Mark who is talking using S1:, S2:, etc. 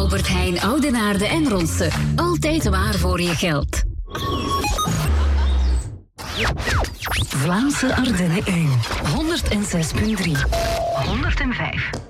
S1: Albert Heijn, Oudenaarde en Ronse. Altijd waar voor je geld. Vlaamse Ardennen 1. 106.3. 105.